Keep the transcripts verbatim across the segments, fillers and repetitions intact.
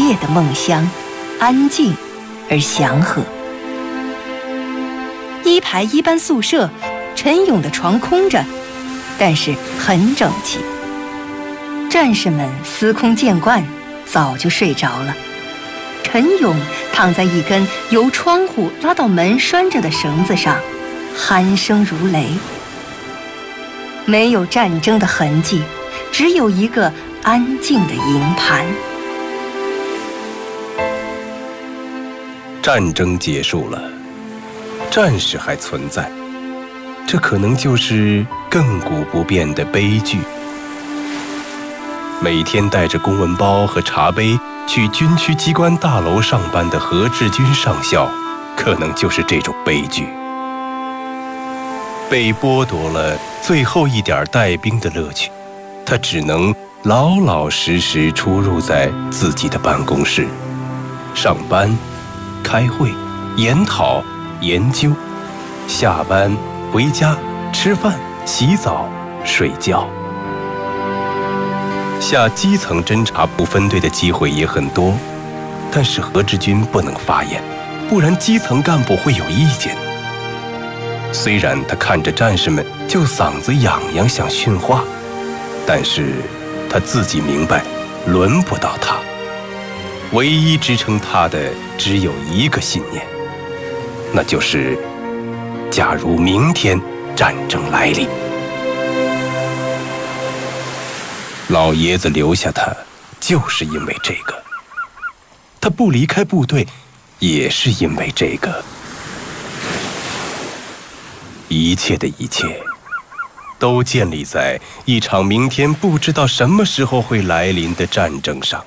夜的梦乡，安静而祥和。一排一班宿舍，陈勇的床空着，但是很整齐。战士们司空见惯，早就睡着了。陈勇躺在一根由窗户拉到门拴着的绳子上，鼾声如雷。没有战争的痕迹，只有一个安静的营盘。 战争结束了，战士还存在，这可能就是亘古不变的悲剧。每天带着公文包和茶杯去军区机关大楼上班的何志军上校，可能就是这种悲剧。被剥夺了最后一点带兵的乐趣，他只能老老实实出入在自己的办公室，上班、开会、研讨、研究，下班回家吃饭、洗澡、睡觉。下基层侦察部分队的机会也很多，但是何志军不能发言，不然基层干部会有意见。虽然他看着战士们就嗓子痒痒想训话，但是他自己明白，轮不到他。唯一支撑他的只有一个信念，那就是假如明天战争来临，老爷子留下他就是因为这个，他不离开部队也是因为这个。一切的一切都建立在一场明天不知道什么时候会来临的战争上。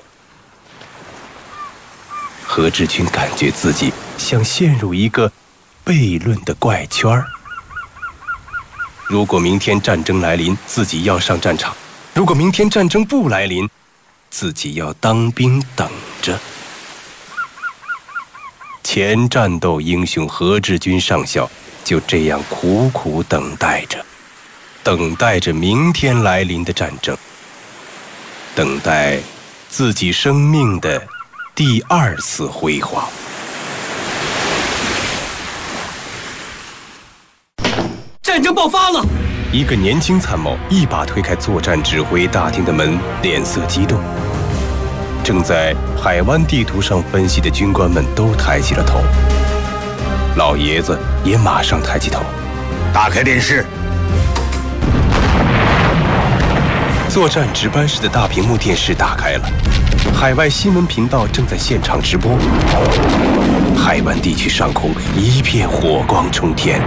何志军感觉自己像陷入一个悖论的怪圈。如果明天战争来临，自己要上战场；如果明天战争不来临，自己要当兵等着。前战斗英雄何志军上校就这样苦苦等待着，等待着明天来临的战争，等待自己生命的第二次辉煌。 战争爆发了！ 一个年轻参谋一把推开作战指挥大厅的门，脸色激动。正在海湾地图上分析的军官们都抬起了头，老爷子也马上抬起头。 打开电视。 作战值班室的大屏幕电视打开了，海外新闻频道正在现场直播。海湾地区上空一片火光冲天，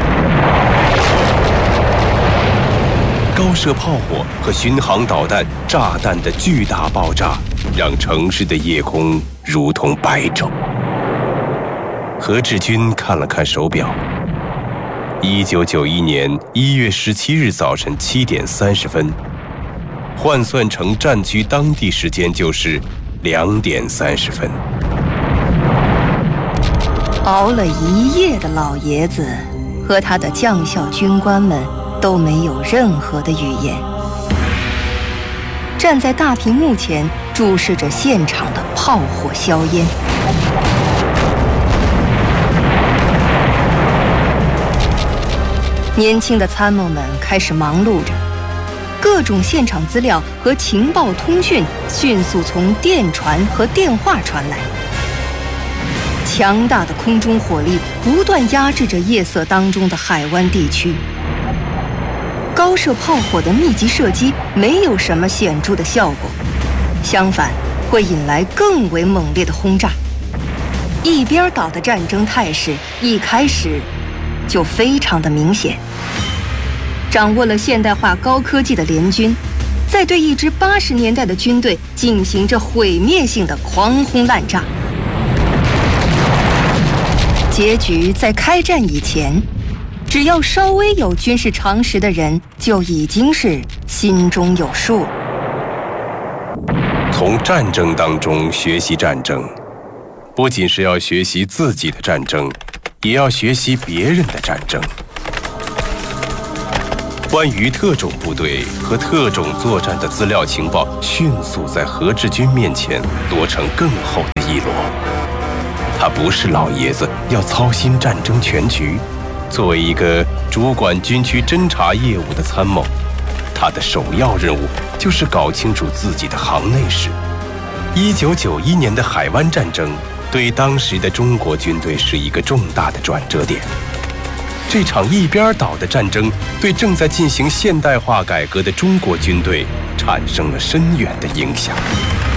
高射炮火和巡航导弹、炸弹的巨大爆炸，让城市的夜空如同白昼。何志军看了看手表，一九九一年一月十七日早晨七点三十分，换算成战区当地时间就是两点三十分。 熬了一夜的老爷子和他的将校军官们都没有任何的语言，站在大屏幕前注视着现场的炮火硝烟。年轻的参谋们开始忙碌着，各种现场资料和情报通讯迅速从电传和电话传来。强大的空中火力不断压制着夜色当中的海湾地区。高射炮火的密集射击没有什么显著的效果，相反会引来更为猛烈的轰炸。一边倒的战争态势一开始就非常的明显。掌握了现代化高科技的联军，在对一支八十年代的军队进行着毁灭性的狂轰滥炸。结局在开战以前，只要稍微有军事常识的人就已经是心中有数了。 从战争当中学习战争，不仅是要学习自己的战争，也要学习别人的战争。 关于特种部队和特种作战的资料情报迅速在何志军面前摞成更厚的一摞。他不是老爷子要操心战争全局，作为一个主管军区侦察业务的参谋，他的首要任务就是搞清楚自己的行内事。一九九一年的海湾战争对当时的中国军队是一个重大的转折点。这场一边倒的战争对正在进行现代化改革的中国军队产生了深远的影响。